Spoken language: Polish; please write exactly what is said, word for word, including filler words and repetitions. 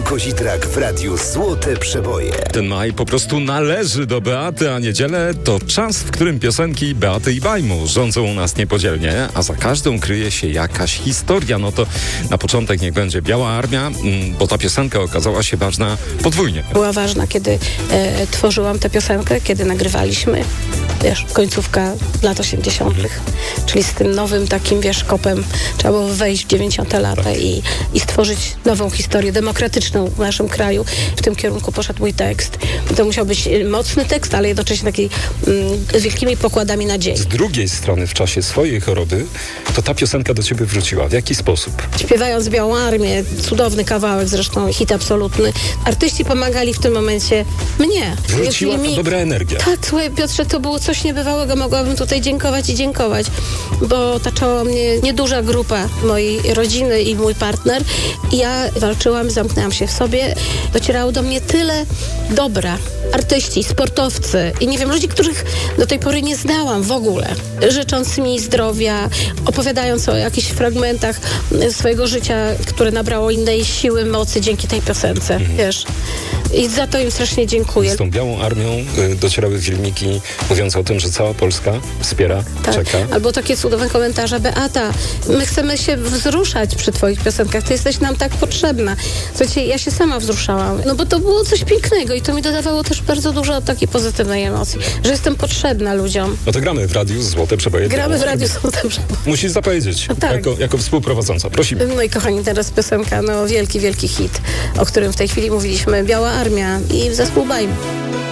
Kozitrak w radiu Złote Przeboje. Ten maj po prostu należy do Beaty, a niedzielę to czas, w którym piosenki Beaty i Bajmu rządzą u nas niepodzielnie, a za każdą kryje się jakaś historia. No to na początek niech będzie Biała Armia, bo ta piosenka okazała się ważna podwójnie. Była ważna, kiedy e, tworzyłam tę piosenkę, kiedy nagrywaliśmy, wiesz, końcówka lat osiemdziesiątych, czyli z tym nowym takim, wiesz, kopem trzeba było wejść w dziewięćdziesiąte lata i, i stworzyć nową historię demokratyczną w naszym kraju. W tym kierunku poszedł mój tekst. To musiał być mocny tekst, ale jednocześnie taki mm, z wielkimi pokładami nadziei. Z drugiej strony w czasie swojej choroby to ta piosenka do ciebie wróciła. W jaki sposób? Śpiewając Białą Armię, cudowny kawałek, zresztą hit absolutny. Artyści pomagali w tym momencie mnie. Wróciła ta mi... dobra energia. Tak, słuchaj, Piotrze, to było coś niebywałego. Mogłabym tutaj dziękować i dziękować, bo otaczała mnie nieduża grupa mojej rodziny i mój partner. I ja walczyłam, zamknęłam się w sobie. Docierało do mnie tyle dobra. Artyści, sportowcy i nie wiem, ludzi, których do tej pory nie znałam w ogóle. Życząc mi zdrowia, opowiadając o jakichś fragmentach swojego życia, które nabrało innej siły, mocy dzięki tej piosence, mhm. wiesz. I za to im strasznie dziękuję. Z tą Białą Armią y, docierały filmiki mówiące o tym, że cała Polska wspiera, tak. czeka. Albo takie cudowne komentarze. Beata, my chcemy się wzruszać przy twoich piosenkach. Ty jesteś nam tak potrzebna. Słuchajcie, ja się sama wzruszałam. No bo to było coś pięknego i to mi dodawało też bardzo dużo takiej pozytywnej emocji, że jestem potrzebna ludziom. No to gramy w radiu Złote Przeboje. Gramy w radiu Złote Przeboje. Musisz zapowiedzieć, no tak. jako, jako współprowadząca. Prosimy. No i kochani, teraz piosenka, no wielki, wielki hit, o którym w tej chwili mówiliśmy. Biała Armia i zespół Bajmu.